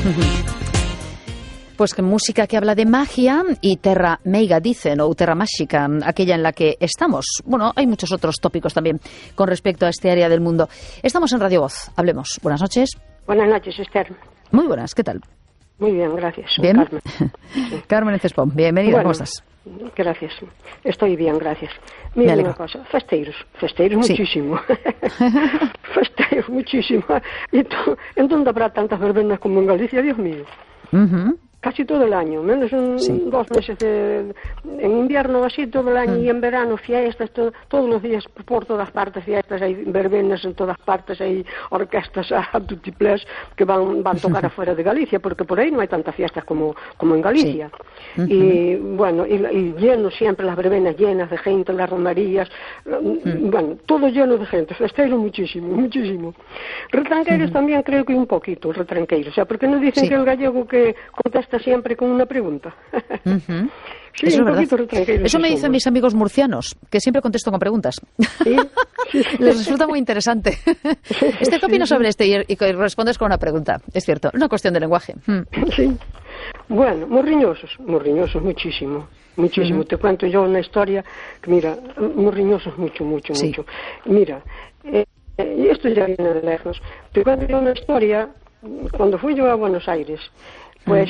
Pues que música que habla de magia y terra meiga, dicen, o terra mágica, aquella en la que estamos. Bueno, hay muchos otros tópicos también con respecto a este área del mundo. Estamos en Radio Voz. Hablemos. Buenas noches. Buenas noches, Esther. Muy buenas. ¿Qué tal? Muy bien, gracias. ¿Bien? Carmen. Sí. Carmen Cespón, bienvenida. Bueno, ¿cómo estás? Gracias. Estoy bien, gracias. Mira una cosa, festeiros muchísimo. Festeiros muchísimo. ¿En dónde habrá tantas verbenas como en Galicia, Dios mío? Casi todo el año, menos 2 meses en invierno, así todo el año, y en verano fiestas, todos los días por todas partes fiestas, hay verbenas en todas partes, hay orquestas a tutiplés que van a tocar afuera de Galicia, porque por ahí no hay tantas fiestas como en Galicia. Y bueno, y lleno siempre, las verbenas llenas de gente, las romerías, bueno, todo lleno de gente, festeiro muchísimo. Retranqueiros también creo que un poquito, retranqueiros, o sea, porque no dicen que el gallego que contesta siempre con una pregunta. Sí, eso un poquito retranqueiros. Eso me dicen mis amigos murcianos, que siempre contesto con preguntas. Sí. Les resulta muy interesante. ¿Qué opinas sobre este? Y respondes con una pregunta. Es cierto, es una cuestión de lenguaje. Sí. Bueno, morriñosos muchísimo. Te cuento yo una historia que, mira, morriñosos mucho. Mira, esto ya viene de lejos. Te cuento yo una historia, cuando fui yo a Buenos Aires, pues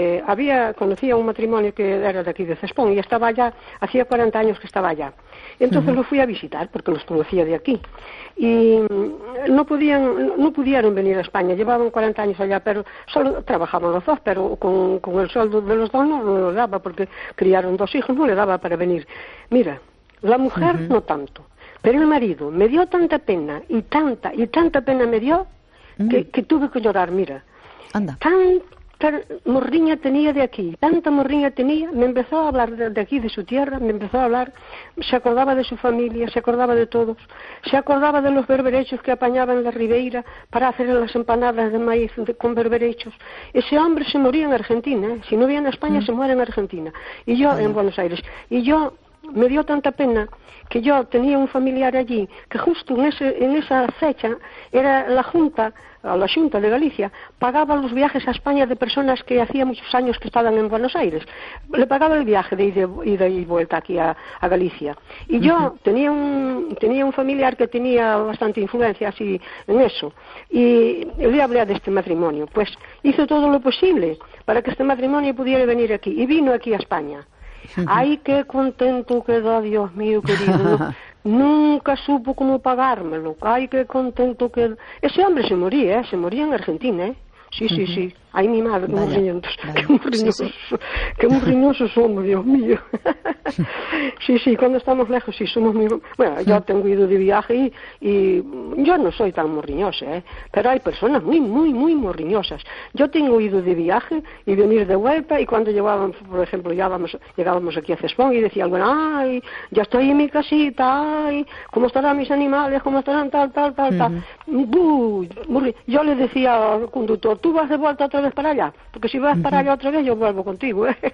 conocía un matrimonio que era de aquí de Cespón y estaba allá, hacía 40 años que estaba allá. Entonces lo fui a visitar porque los conocía de aquí. Y no pudieron venir a España, llevaban 40 años allá, pero solo trabajaban los dos, pero con el sueldo de los dos no le daba, porque criaron 2 hijos, no le daba para venir. Mira, la mujer no tanto, pero el marido me dio tanta pena, y tanta pena me dio, que tuve que llorar, mira. Anda. Tanta morriña tenía de aquí, tanta morriña tenía, me empezó a hablar de aquí, de su tierra, me empezó a hablar, se acordaba de su familia, se acordaba de todos, se acordaba de los berberechos que apañaban en la ribeira para hacer las empanadas de maíz con berberechos. Ese hombre se moría en Argentina, si no viene a España se muere en Argentina, y yo en Buenos Aires, y yo me dio tanta pena que yo tenía un familiar allí que justo en esa fecha era la Junta de Galicia pagaba los viajes a España de personas que hacía muchos años que estaban en Buenos Aires. Le pagaba el viaje de ida y vuelta aquí a Galicia. Y yo tenía un familiar que tenía bastante influencia así en eso. Y le hablé de este matrimonio. Pues hizo todo lo posible para que este matrimonio pudiera venir aquí. Y vino aquí a España. ¡Ay, qué contento quedó, Dios mío querido! Nunca supo cómo pagármelo. ¡Ay, qué contento quedó! Ese hombre se moría en Argentina, ¿eh? Sí. Ay, mi madre, qué morriñosos somos, Dios mío. Sí, cuando estamos lejos, sí, somos muy... Bueno, yo tengo ido de viaje y yo no soy tan morriñosa, ¿eh? Pero hay personas muy morriñosas. Yo tengo ido de viaje y venir de vuelta, y cuando llegábamos, por ejemplo, llegábamos aquí a Cespón y decía, bueno, ay, ya estoy en mi casita, ay, ¿cómo estarán mis animales? ¿Cómo estarán tal? Yo le decía al conductor, tú vas de vuelta otra vez para allá, porque si vas para allá otra vez yo vuelvo contigo, ¿eh?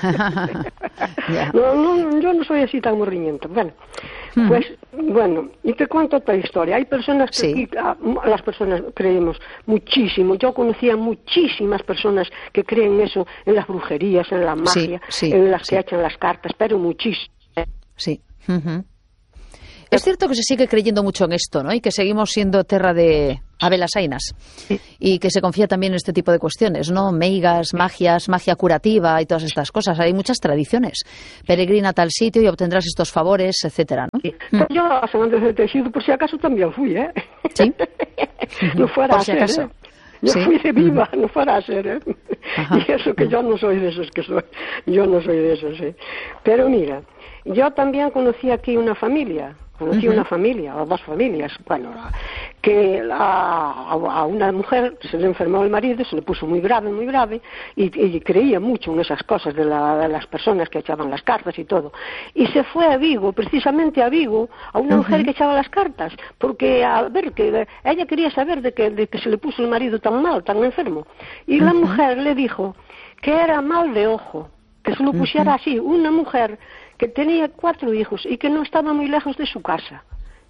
Yo no soy así tan morriñento. Bueno, pues bueno, y te cuento otra historia. Hay personas que las personas creemos muchísimo. Yo conocía muchísimas personas que creen eso, en las brujerías, en la magia, en las que echan las cartas, pero muchísimo. Sí. Es cierto que se sigue creyendo mucho en esto, ¿no? Y que seguimos siendo terra de abelasainas. Y que se confía también en este tipo de cuestiones, ¿no? Meigas, magias, magia curativa y todas estas cosas. Hay muchas tradiciones. Peregrina a tal sitio y obtendrás estos favores, etcétera, ¿no? Pues yo a San Andrés de Tejido, por si acaso, también fui, ¿eh? Sí. No fuera por a si ser, acaso. ¿eh? Yo fui de viva, no fuera a ser, ¿eh? Y eso que yo no soy de esos que soy. Yo no soy de esos, ¿eh? Pero mira, yo también conocí aquí una familia, o 2 familias, bueno, que a una mujer se le enfermó el marido, se le puso muy grave, y creía mucho en esas cosas de las personas que echaban las cartas y todo. Y se fue a Vigo, precisamente a Vigo, a una mujer que echaba las cartas, porque a ver, que ella quería saber de que se le puso el marido tan mal, tan enfermo. Y la mujer le dijo que era mal de ojo, que se lo pusiera así, una mujer que tenía 4 hijos y que no estaba muy lejos de su casa.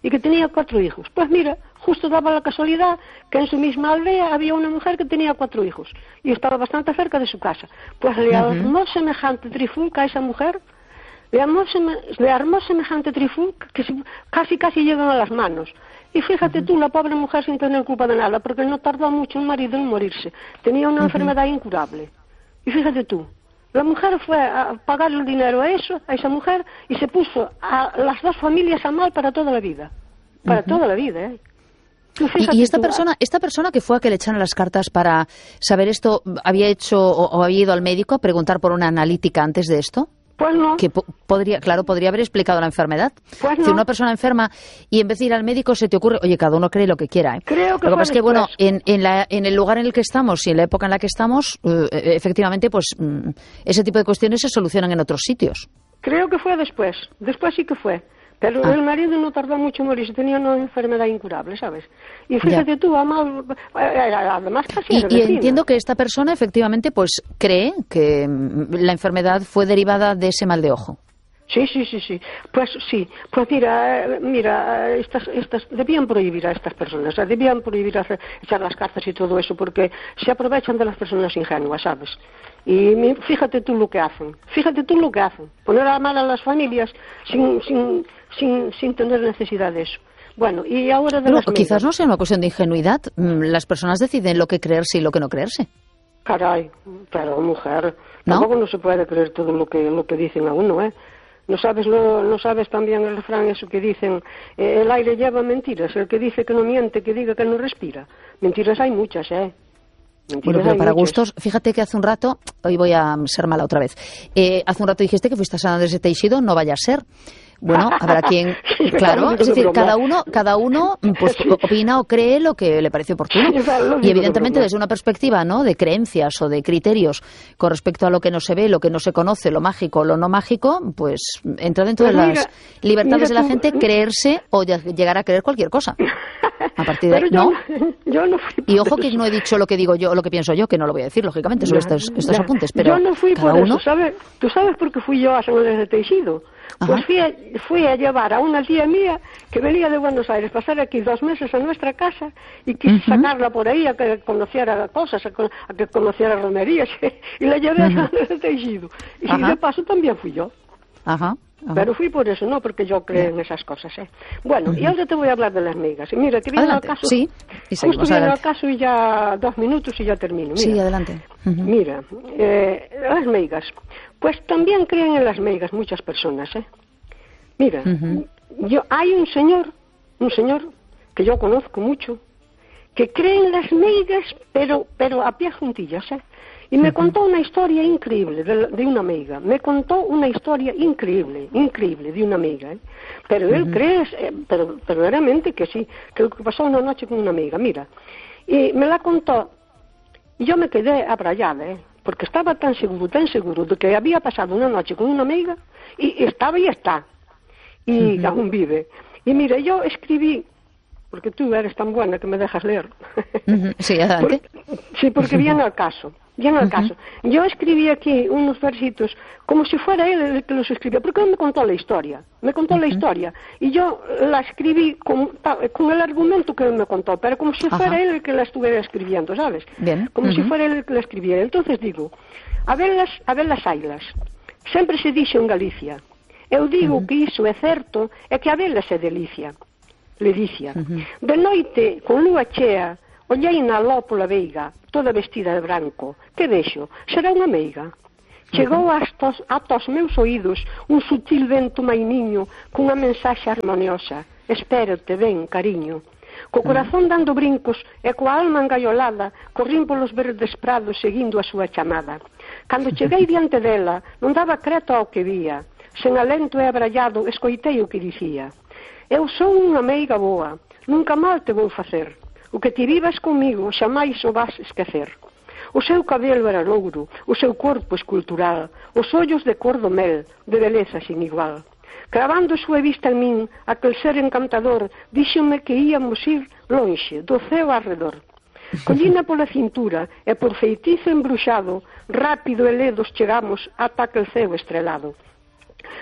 y que tenía 4 hijos. Pues mira, justo daba la casualidad que en su misma aldea había una mujer que tenía 4 hijos y estaba bastante cerca de su casa. Pues le armó semejante trifulca a esa mujer, le armó semejante trifulca que casi llegan a las manos. Y fíjate tú, la pobre mujer sin tener culpa de nada, porque no tardó mucho el marido en morirse. Tenía una enfermedad incurable. Y fíjate tú, la mujer fue a pagar el dinero a esa mujer, y se puso a las 2 familias a mal para toda la vida. Para toda la vida, ¿eh? Y esta persona que fue a que le echaran las cartas para saber esto, ¿había hecho o había ido al médico a preguntar por una analítica antes de esto? Pues no. Que podría haber explicado la enfermedad. Pues no. Si una persona enferma y en vez de ir al médico se te ocurre, oye, cada uno cree lo que quiera, ¿eh? Creo que lo que pasa es que, bueno, después. en el lugar en el que estamos y en la época en la que estamos, efectivamente, pues ese tipo de cuestiones se solucionan en otros sitios. Creo que fue después. Después sí que fue. Pero el marido no tardó mucho en morirse, tenía una enfermedad incurable, ¿sabes? Y fíjate tú, además casi y entiendo que esta persona efectivamente pues cree que la enfermedad fue derivada de ese mal de ojo. Sí. Pues sí. Pues mira, estas debían prohibir a estas personas, o sea, debían prohibir echar las cartas y todo eso, porque se aprovechan de las personas ingenuas, ¿sabes? Y fíjate tú lo que hacen. Poner a mal a las familias sin tener necesidad de eso. Bueno, y ahora de las quizás no sea una cuestión de ingenuidad. Las personas deciden lo que creerse y lo que no creerse. Caray, pero mujer, ¿no? Tampoco no se puede creer todo lo que dicen a uno, ¿eh? No sabes también el refrán eso que dicen, el aire lleva mentiras, el que dice que no miente, que diga que no respira. Mentiras hay muchas, ¿eh? Bueno, pero para gustos, fíjate que hace un rato, hoy voy a ser mala otra vez, hace un rato dijiste que fuiste a San Andrés de Teixido, no vaya a ser. Bueno, habrá quien, claro, es decir, cada uno pues opina o cree lo que le parece oportuno. Y evidentemente desde una perspectiva, ¿no?, de creencias o de criterios con respecto a lo que no se ve, lo que no se conoce, lo mágico, lo no mágico, pues entra dentro de las libertades de la gente creerse o llegar a creer cualquier cosa. A partir de ¿no? Yo no fui y ojo que no he dicho lo que digo yo o lo que pienso yo, que no lo voy a decir, lógicamente, sobre estos apuntes, pero yo no fui cada por uno... eso, ¿sabes? ¿Tú sabes por qué fui yo a San Andrés de Teixido? Pues fui a llevar a una tía mía que venía de Buenos Aires, pasar aquí 2 meses a nuestra casa y quise sacarla por ahí a que conociera cosas, a que conociera romerías y la llevé a San Andrés de Teixido. Y de paso también fui yo. Pero fui por eso, no porque yo creo en esas cosas, ¿eh? Bueno, y ahora te voy a hablar de las migas. Y mira, que viene al caso. Sí, y seguimos, justo viene al caso y ya 2 minutos y ya termino. Mira, sí, adelante. Mira, las meigas. Pues también creen en las meigas muchas personas, ¿eh? Mira, hay un señor que yo conozco mucho, que cree en las meigas, pero a pie juntillas, ¿eh? Y me contó una historia increíble de una meiga. Me contó una historia increíble de una meiga, ¿eh? Pero él cree, pero verdaderamente que sí, que pasó una noche con una meiga, mira. Y me la contó, y yo me quedé abrayada, ¿eh? Porque estaba tan seguro de que había pasado una noche con una meiga, y estaba y está, y aún vive. Y mira, yo escribí, porque tú eres tan buena que me dejas leer. Sí, adelante. Porque viene al caso. Yo escribí aquí unos versitos como si fuera él el que los escribía, porque él me contó la historia. Y yo la escribí con el argumento que él me contó, pero como si fuera él el que la estuviera escribiendo, ¿sabes? Bien. Como si fuera él el que la escribiera. Entonces digo, a ver las ailas. Sempre se dixe en Galicia. Eu digo que iso é certo, é que a velas é delicia. De noite, con lúa chea, ollei na ló pola veiga, toda vestida de branco. Que vexo? Será unha meiga. Chegou ata os meus oídos un sutil vento mainiño cunha mensaxe harmoniosa. Espérate, ven, cariño. Co corazón dando brincos e coa alma engaiolada, corrín polos verdes prados seguindo a súa chamada. Cando cheguei diante dela, non daba creto ao que vía. Sen alento e abrallado, escoitei o que dicía. Eu sou unha meiga boa, nunca mal te vou facer. O que ti vivas comigo xamais o vas esquecer. O seu cabelo era louro, o seu corpo escultural, os ollos de cor do mel, de beleza sin igual. Cravando a súa vista en min, aquel ser encantador, díxome que íamos ir lonxe, do ceo arredor. Collina pola cintura e por feitizo embruxado, rápido e ledos chegamos ata aquel ceo estrelado.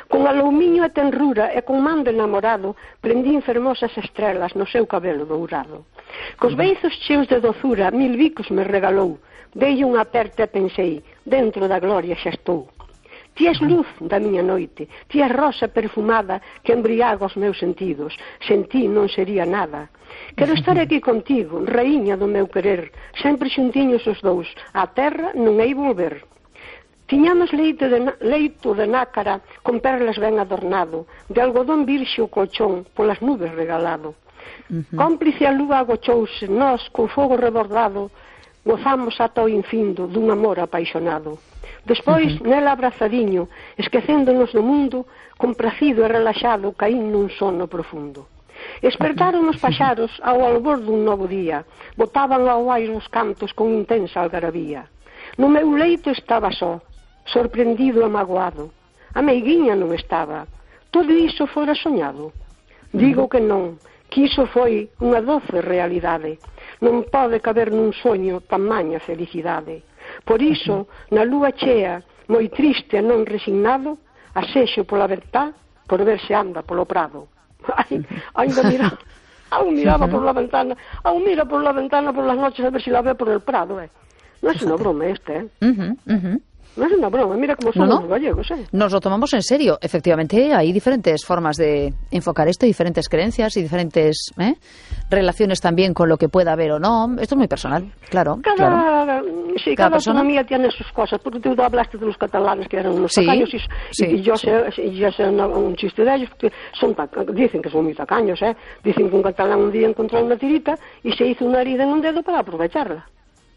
Con aloumiño e tenrura e con man de namorado prendín fermosas estrelas no seu cabelo dourado. Cos beizos cheos de dozura 1000 bicos me regalou. Dei unha aperta e pensei, dentro da gloria xa estou. Ti és luz da miña noite, ti és rosa perfumada que embriaga os meus sentidos. Sen ti non sería nada. Quero estar aquí contigo, raíña do meu querer, sempre xuntiños os dous, á terra non hei volver. Tiñamos leito de nácara con perlas ben adornado, de algodón virxe o colchón, polas nubes regalado. Cómplice a lúa agochouse, nós, co fogo rebordado, gozamos ata o infindo dun amor apaixonado. Despois, nela abrazadiño, esquecéndonos do mundo, compracido e relaxado, caín nun sono profundo. Espertaron os paxaros ao albor dun novo día, botaban ao aire os cantos con intensa algarabía. No meu leito estaba só, sorprendido e magoado. A meiguiña non estaba. Todo iso fora soñado? Digo que non, que iso foi unha doce realidade. Non pode caber nun soño tan maña felicidade. Por iso, na lúa chea, moi triste e non resignado, asexo pola verdad, por ver se anda polo prado. Ainda mira, aún miraba por la ventana, aún mira por la ventana por las noches a ver si la ve por el prado, No es una broma No es una broma, mira cómo somos los gallegos, Nos lo tomamos en serio. Efectivamente, hay diferentes formas de enfocar esto, diferentes creencias y diferentes relaciones también con lo que pueda haber o no. Esto es muy personal, claro. Cada autonomía tiene sus cosas. Porque tú hablaste de los catalanes que eran unos tacaños y yo sé un chiste de ellos, porque dicen que son muy tacaños, Dicen que un catalán un día encontró una tirita y se hizo una herida en un dedo para aprovecharla.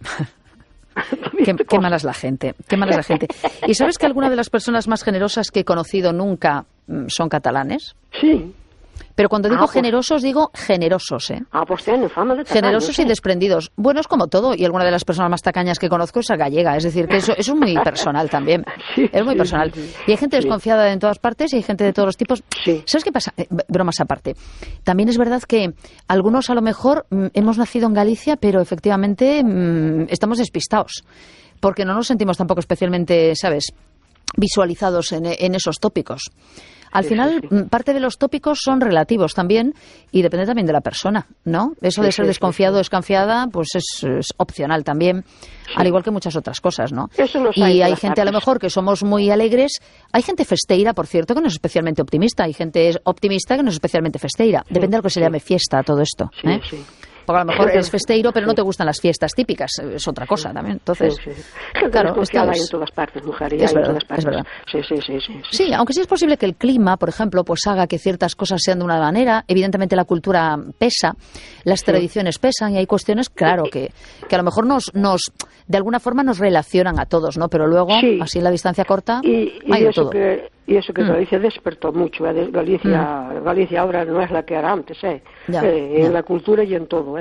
Qué mala es la gente, qué mala es la gente. ¿Y sabes que alguna de las personas más generosas que he conocido nunca son catalanes? Sí. Pero cuando digo generosos, digo generosos, pues tienen fama de tacaños. Generosos y desprendidos. Bueno, es como todo, y alguna de las personas más tacañas que conozco es la gallega, es decir, que eso es muy personal también. Es muy personal. Y hay gente desconfiada en todas partes y hay gente de todos los tipos. ¿Sabes qué pasa? Bromas aparte. También es verdad que algunos a lo mejor hemos nacido en Galicia, pero efectivamente estamos despistados, porque no nos sentimos tampoco especialmente, ¿sabes?, visualizados en esos tópicos. Al final, parte de los tópicos son relativos también y depende también de la persona, ¿no? Eso de ser desconfiado o desconfiada, pues es opcional también, al igual que muchas otras cosas, ¿no? Y hay gente a lo mejor que somos muy alegres, hay gente festeira, por cierto, que no es especialmente optimista, hay gente optimista que no es especialmente festeira, depende de lo que se llame fiesta todo esto, Porque a lo mejor eres festeiro, pero no te gustan las fiestas típicas. Es otra cosa también. Entonces, claro, hay en todas partes, mujer. Es verdad. Sí, aunque sí es posible que el clima, por ejemplo, pues haga que ciertas cosas sean de una manera. Evidentemente la cultura pesa, las tradiciones pesan y hay cuestiones, claro, que a lo mejor de alguna forma nos relacionan a todos, ¿no? Pero luego, así en la distancia corta, hay de todo. Y eso que Galicia despertó mucho. Galicia ahora no es la que era antes, en la cultura y en todo,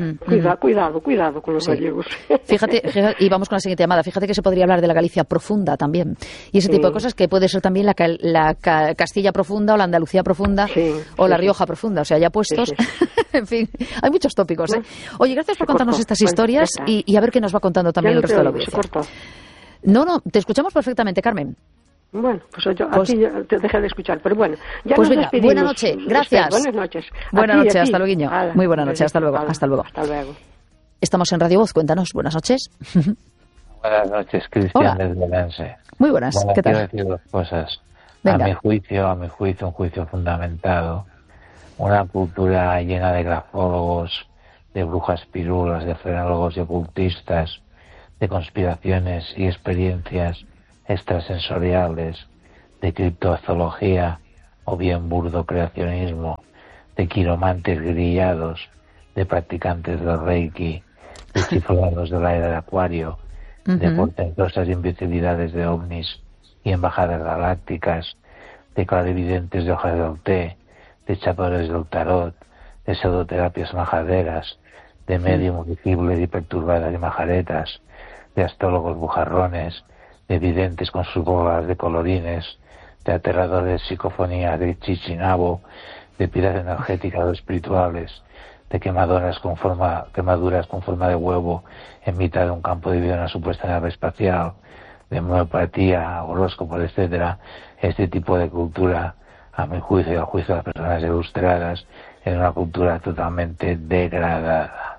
Cuidado con los gallegos. Fíjate, y vamos con la siguiente llamada. Fíjate que se podría hablar de la Galicia profunda también. Y ese tipo de cosas que puede ser también la Castilla profunda o la Andalucía profunda o la Rioja profunda. O sea, ya puestos. En fin, hay muchos tópicos, Oye, gracias por contarnos estas historias y a ver qué nos va contando también el resto de la audiencia. No, te escuchamos perfectamente, Carmen. Bueno, pues yo a ti te dejé de escuchar, pero bueno, ya nos despedimos. Buenas noches, gracias. Buenas noches. Buenas noches, hasta luego. Muy buenas noches, hasta luego. Hasta luego. Estamos en Radio Voz, cuéntanos, buenas noches. Buenas noches, Cristian desde Lense. Muy buenas, ¿qué tal? Quiero decir dos cosas. Venga. A mi juicio, un juicio fundamentado. Una cultura llena de grafólogos, de brujas pirulas, de frenólogos y ocultistas, de conspiraciones y experiencias extrasensoriales, de criptozoología o bien burdo creacionismo, de quiromantes grillados, de practicantes del Reiki, de chiflados de la era de Acuario, de portentosas imbecilidades de ovnis y embajadas galácticas, de clarividentes de hojas del té, de chapadores del tarot, de pseudoterapias majaderas, de médiums visibles y perturbadas y majaretas, de astrólogos bujarrones, de videntes con sus bolas de colorines, de aterradores psicofonías de chichinabo, de piedras energéticas o espirituales, de quemaduras con forma de huevo en mitad de un campo de vida en una supuesta nave espacial, de homeopatía, horóscopos, etcétera, este tipo de cultura, a mi juicio y al juicio de las personas ilustradas, es una cultura totalmente degradada,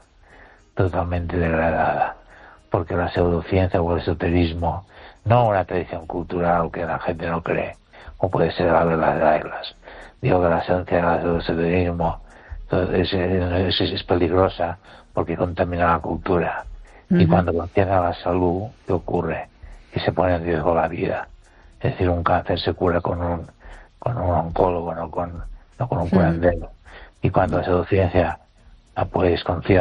porque la pseudociencia o el esoterismo, no una tradición cultural que la gente no cree, como puede ser la de las reglas. Digo que la ciencia del esoterismo es peligrosa porque contamina la cultura. Y cuando contiene la salud, ¿qué ocurre? Que se pone en riesgo la vida. Es decir, un cáncer se cura con un oncólogo, no con un curandero. Y cuando la pseudociencia, pues confía